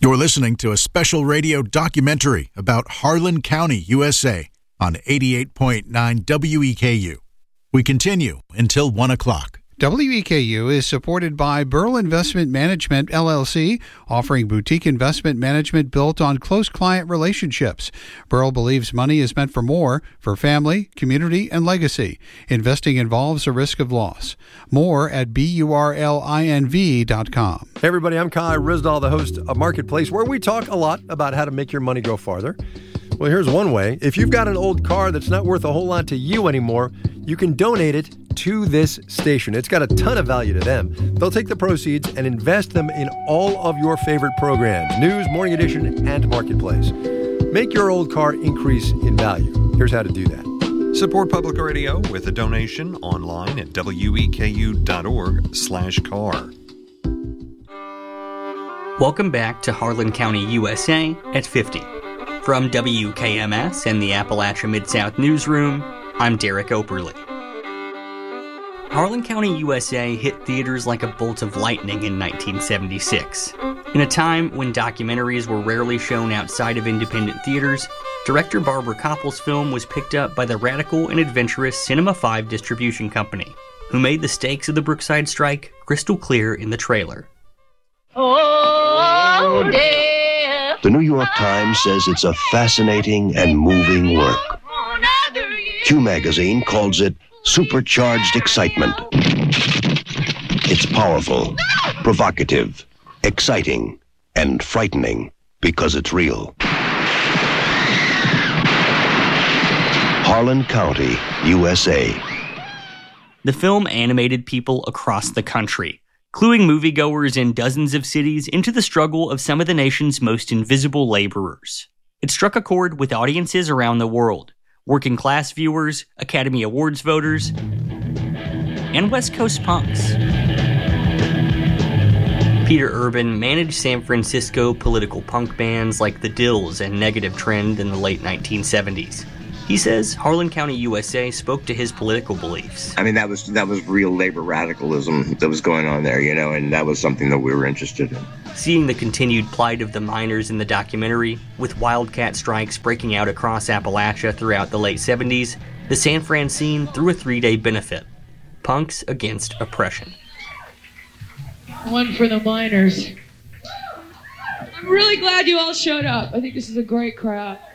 You're listening to a special radio documentary about Harlan County, USA on 88.9 WEKU. We continue until 1 o'clock. WEKU is supported by Burl Investment Management, LLC, offering boutique investment management built on close client relationships. Burl believes money is meant for more, for family, community, and legacy. Investing involves a risk of loss. More at burlinv.com. Hey everybody, I'm Kai Rizdal, the host of Marketplace, where we talk a lot about how to make your money go farther. Well, here's one way. If you've got an old car that's not worth a whole lot to you anymore, you can donate it to this station. It's got a ton of value to them. They'll take the proceeds and invest them in all of your favorite programs, News, Morning Edition, and Marketplace. Make your old car increase in value. Here's how to do that. Support public radio with a donation online at weku.org/car. Welcome back to Harlan County, USA at 50. From WKMS and the Appalachia Mid-South Newsroom, I'm Derek Operly. Harlan County, USA hit theaters like a bolt of lightning in 1976. In a time when documentaries were rarely shown outside of independent theaters, director Barbara Koppel's film was picked up by the radical and adventurous Cinema 5 Distribution Company, who made the stakes of the Brookside strike crystal clear in the trailer. Oh, dear. The New York Times says it's a fascinating and moving work. Q Magazine calls it supercharged excitement. It's powerful, provocative, exciting, and frightening because it's real. Harlan County, USA. The film animated people across the country, cluing moviegoers in dozens of cities into the struggle of some of the nation's most invisible laborers. It struck a chord with audiences around the world, working class viewers, Academy Awards voters, and West Coast punks. Peter Urban managed San Francisco political punk bands like the Dills and Negative Trend in the late 1970s. He says Harlan County, USA spoke to his political beliefs. I mean, that was real labor radicalism that was going on there, and that was something that we were interested in. Seeing the continued plight of the miners in the documentary, with wildcat strikes breaking out across Appalachia throughout the late 70s, the San Fran scene threw a 3-day benefit, Punks Against Oppression. One for the miners. I'm really glad you all showed up. I think this is a great crowd.